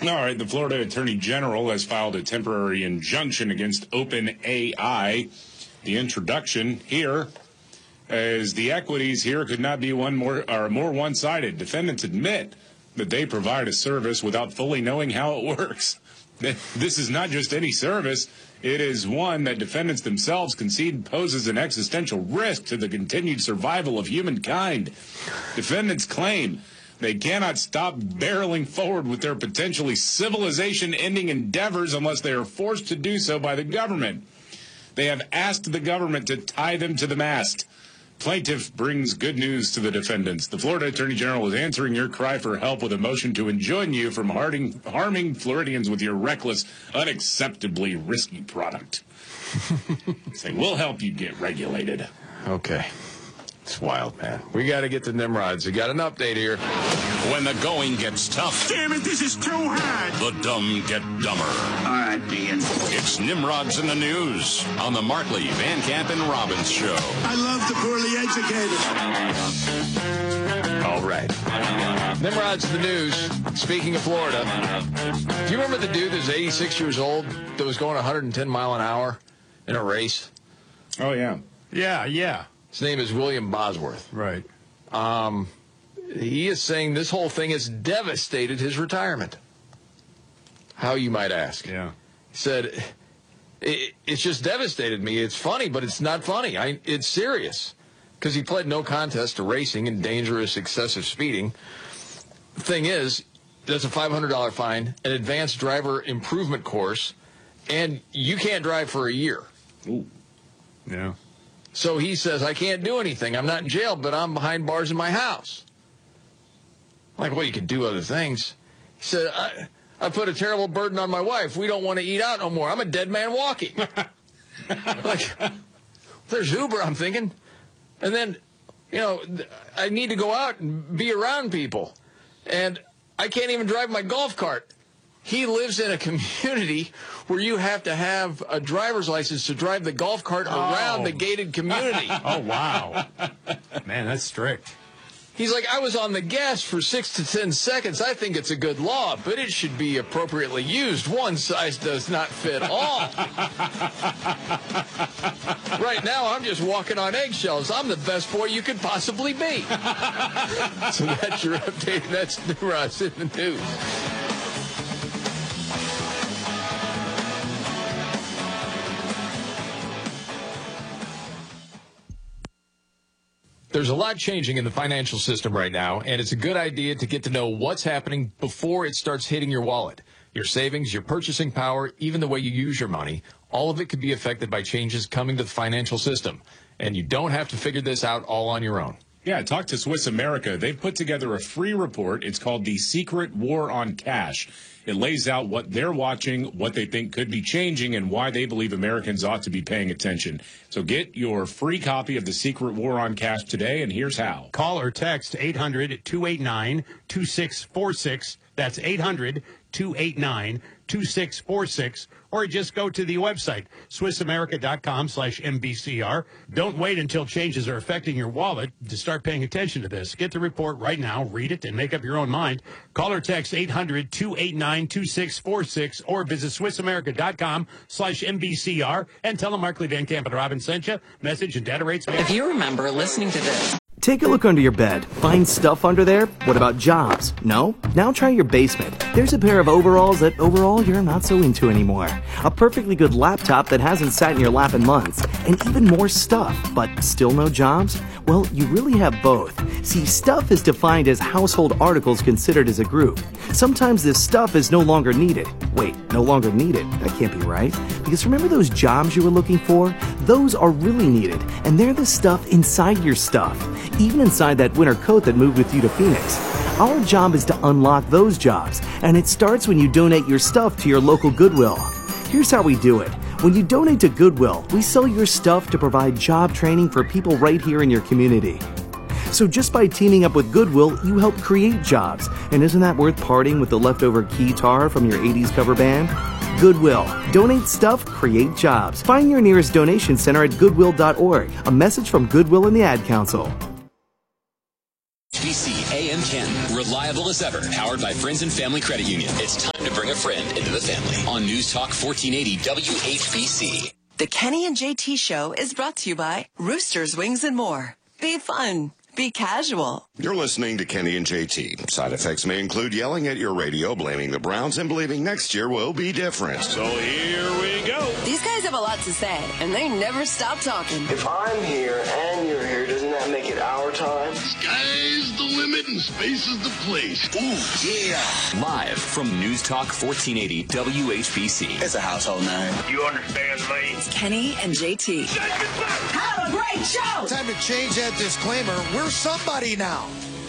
All right, the Florida Attorney General has filed a temporary injunction against OpenAI. The introduction here is the equities here could not be more one-sided. Defendants admit that they provide a service without fully knowing how it works. This is not just any service. It is one that defendants themselves concede poses an existential risk to the continued survival of humankind. Defendants claim they cannot stop barreling forward with their potentially civilization-ending endeavors unless they are forced to do so by the government. They have asked the government to tie them to the mast. Plaintiff brings good news to the defendants. The Florida Attorney General is answering your cry for help with a motion to enjoin you from harming Floridians with your reckless, unacceptably risky product. Saying, we'll help you get regulated. Okay. It's wild, man. We got to get to Nimrods. We got an update here. When the going gets tough. Damn it, this is too hard. The dumb get dumber. All right, Ian. It's Nimrods in the News on the Markley, Van Camp, and Robbins Show. I love the poorly educated. All right. Nimrods in the News. Speaking of Florida, do you remember the dude that's 86 years old that was going 110 mile an hour in a race? Oh, yeah. Yeah. His name is William Bosworth. Right. He is saying this whole thing has devastated his retirement. How, you might ask? Yeah. He said, it's just devastated me. It's funny, but it's not funny. It's serious. Because he pled no contest to racing and dangerous excessive speeding. The thing is, that's a $500 fine, an advanced driver improvement course, and you can't drive for a year. Ooh. Yeah. So he says, I can't do anything. I'm not in jail, but I'm behind bars in my house. Like, well, you can do other things. He said, I put a terrible burden on my wife. We don't want to eat out no more. I'm a dead man walking. Like, there's Uber, I'm thinking. And then, I need to go out and be around people. And I can't even drive my golf cart. He lives in a community where you have to have a driver's license to drive the golf cart around the gated community. Oh, wow. Man, that's strict. He's like, I was on the gas for 6 to 10 seconds. I think it's a good law, but it should be appropriately used. One size does not fit all. Right now, I'm just walking on eggshells. I'm the best boy you could possibly be. So that's your update. That's Nimrods in the News. There's a lot changing in the financial system right now, and it's a good idea to get to know what's happening before it starts hitting your wallet. Your savings, your purchasing power, even the way you use your money, all of it could be affected by changes coming to the financial system. And you don't have to figure this out all on your own. Yeah, talk to Swiss America. They've put together a free report. It's called The Secret War on Cash. It lays out what they're watching, what they think could be changing, and why they believe Americans ought to be paying attention. So get your free copy of The Secret War on Cash today, and here's how. Call or text 800-289-2646. That's 800-289-2646. Or just go to the website, SwissAmerica.com/MBCR. Don't wait until changes are affecting your wallet to start paying attention to this. Get the report right now, read it, and make up your own mind. Call or text 800-289-2646 or visit SwissAmerica.com/MBCR and tell them Markley, Van Camp, and Robbins sent you. Message and data rates. If you remember listening to this. Take a look under your bed. Find stuff under there? What about jobs? No? Now try your basement. There's a pair of overalls that overall you're not so into anymore. A perfectly good laptop that hasn't sat in your lap in months. And even more stuff, but still no jobs? Well, you really have both. See, stuff is defined as household articles considered as a group. Sometimes this stuff is no longer needed. Wait, no longer needed? That can't be right. Because remember those jobs you were looking for? Those are really needed, and they're the stuff inside your stuff. Even inside that winter coat that moved with you to Phoenix. Our job is to unlock those jobs, and it starts when you donate your stuff to your local Goodwill. Here's how we do it. When you donate to Goodwill, we sell your stuff to provide job training for people right here in your community. So just by teaming up with Goodwill, you help create jobs. And isn't that worth parting with the leftover keytar from your 80s cover band? Goodwill. Donate stuff, create jobs. Find your nearest donation center at goodwill.org. A message from Goodwill and the Ad Council. HBC and Ken. Reliable as ever. Powered by Friends and Family Credit Union. It's time to bring a friend into the family. On News Talk 1480 WHBC. The Kenny and JT Show is brought to you by Rooster's Wings and More. Be fun. Be casual. You're listening to Kenny and JT. Side effects may include yelling at your radio, blaming the Browns, and believing next year will be different. So here we go. These guys have a lot to say, and they never stop talking. If I'm here and you're here, doesn't that make it our time? Sky's the limit and space is the place. Ooh, yeah. Live from News Talk 1480 WHBC. It's a household name. You understand me? It's Kenny and JT. Have a great show! Time to change that disclaimer. We're somebody now.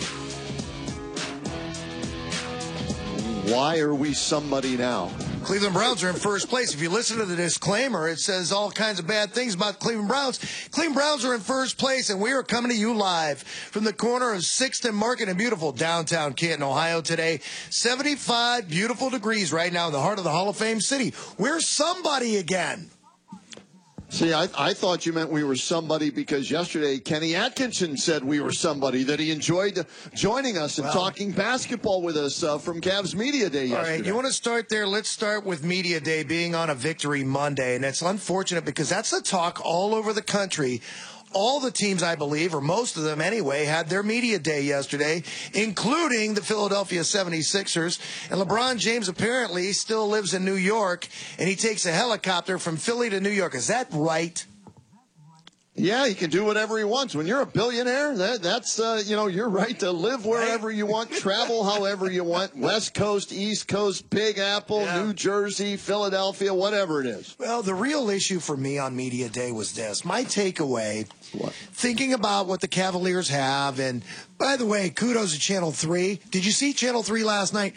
Why are we somebody now? Cleveland Browns are in first place. If you listen to the disclaimer, it says all kinds of bad things about the Cleveland Browns. Cleveland Browns are in first place, and we are coming to you live from the corner of 6th and Market in beautiful downtown Canton, Ohio today. 75 beautiful degrees right now in the heart of the Hall of Fame city. We're somebody again. See, I thought you meant we were somebody because yesterday Kenny Atkinson said we were somebody, that he enjoyed joining us and talking basketball with us from Cavs Media Day yesterday. All right, you want to start there? Let's start with Media Day being on a Victory Monday. And it's unfortunate because that's the talk all over the country. All the teams, I believe, or most of them anyway, had their media day yesterday, including the Philadelphia 76ers. And LeBron James apparently still lives in New York, and he takes a helicopter from Philly to New York. Is that right? Yeah, he can do whatever he wants. When you're a billionaire, that's you're right to live wherever you want, travel however you want, West Coast, East Coast, Big Apple, New Jersey, Philadelphia, whatever it is. Well, the real issue for me on Media Day was this. My takeaway, thinking about what the Cavaliers have, and by the way, kudos to Channel 3. Did you see Channel 3 last night?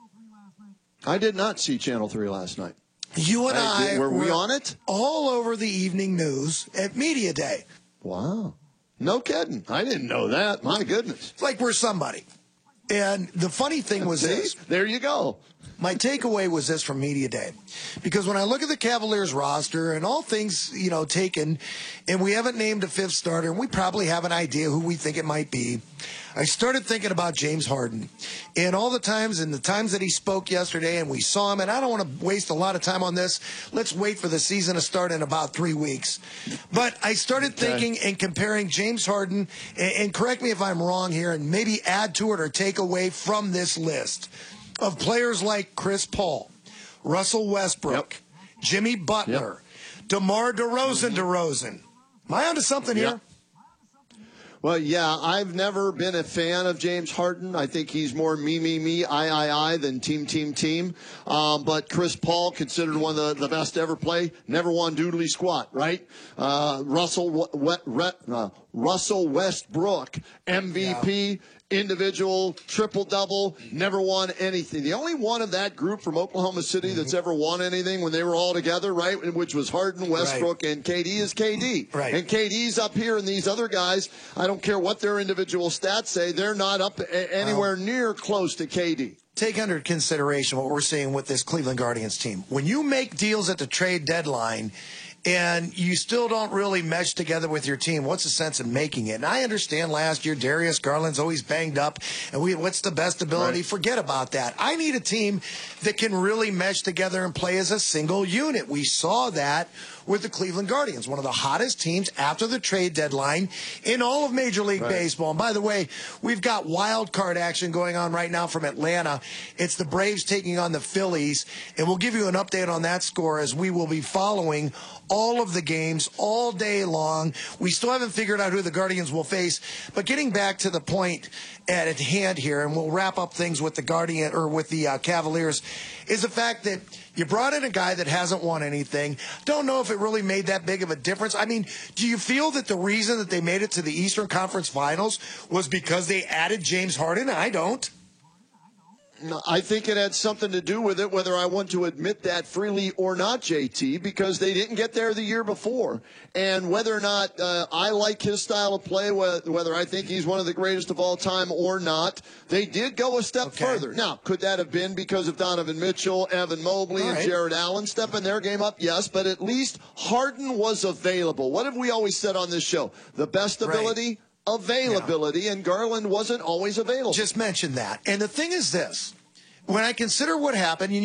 I did not see Channel 3 last night. You and I were we on it? All over the evening news at Media Day. Wow. No kidding. I didn't know that. My goodness. It's like we're somebody. And the funny thing was this. There you go. My takeaway was this from Media Day. Because when I look at the Cavaliers roster and all things, taken, and we haven't named a fifth starter, and we probably have an idea who we think it might be, I started thinking about James Harden and all the times that he spoke yesterday and we saw him. And I don't want to waste a lot of time on this. Let's wait for the season to start in about 3 weeks. But I started thinking and comparing James Harden, and correct me if I'm wrong here, and maybe add to it or take away from this list of players like Chris Paul, Russell Westbrook, Jimmy Butler, DeMar DeRozan. Am I onto something here? Well, yeah, I've never been a fan of James Harden. I think he's more me, I than team. But Chris Paul, considered one of the best to ever play, never won doodly squat, right? Russell Westbrook, MVP, individual, triple-double, never won anything. The only one of that group from Oklahoma City that's ever won anything when they were all together, right, which was Harden, Westbrook, and KD is KD. Right. And KD's up here, and these other guys, I don't care what their individual stats say, they're not up anywhere near close to KD. Take under consideration what we're seeing with this Cleveland Guardians team. When you make deals at the trade deadline and you still don't really mesh together with your team, what's the sense in making it? And I understand last year Darius Garland's always banged up, and what's the best ability? Right. Forget about that. I need a team that can really mesh together and play as a single unit. We saw that with the Cleveland Guardians, one of the hottest teams after the trade deadline in all of Major League Baseball. And by the way, we've got wild card action going on right now from Atlanta. It's the Braves taking on the Phillies, and we'll give you an update on that score as we will be following all of the games all day long. We still haven't figured out who the Guardians will face, but getting back to the point at hand here, and we'll wrap up things with the Cavaliers, is the fact that you brought in a guy that hasn't won anything. Don't know if it really made that big of a difference. I mean, do you feel that the reason that they made it to the Eastern Conference Finals was because they added James Harden? I don't. No, I think it had something to do with it, whether I want to admit that freely or not, JT, because they didn't get there the year before. And whether or not I like his style of play, whether I think he's one of the greatest of all time or not, they did go a step further. Now, could that have been because of Donovan Mitchell, Evan Mobley, and Jared Allen stepping their game up? Yes, but at least Harden was available. What have we always said on this show? The best ability availability, and Garland wasn't always available. Just mention that. And the thing is this. When I consider what happened,